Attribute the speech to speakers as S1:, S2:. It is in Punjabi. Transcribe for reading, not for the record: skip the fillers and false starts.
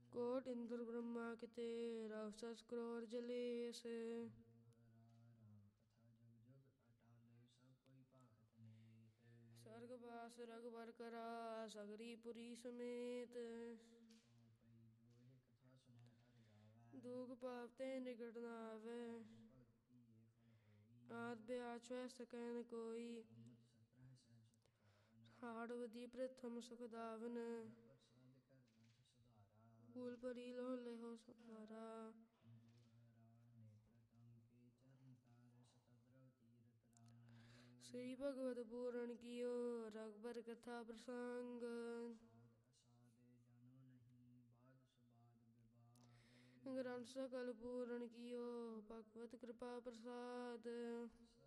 S1: ਕੋਟ ਇੰਦਰ ਬ੍ਰਹਮਾ ਕਿਤੇ ਰਵ ਸਸ ਕਰੋੜ ਜਲੇਸ। ਸਰਗ ਬਾਸ ਰਗਬਰ ਕਰਾ ਸਗਰੀ ਪੁਰੀ ਸਮੇਤ। ਦੁਖ ਪਾਪ ਤੇ ਨਿਕਟ ਨਾ ਆਵੈ ਆਦ ਬਿਆਦ ਛੁਐ ਸਕੈ ਨ ਕੋਈ। ਹਾੜ ਵਧੀ ਪ੍ਰਥਮ ਸੁਖ ਦਾਵਨ ਫੂਲ ਪਰੀ ਲੋ ਲਹੋ ਸਵਾਰਾ। ਸ੍ਰੀ ਭਗਵਤ ਪੂਰਨ ਕੀਓ ਰਗਬਰ ਕਥਾ ਪ੍ਰਸੰਗ। ਗ੍ਰੰਥ ਸਕਲ ਪੂਰਨ ਕੀਓ ਭਗਵਤ ਕ੍ਰਿਪਾ ਪ੍ਰਸਾਦ।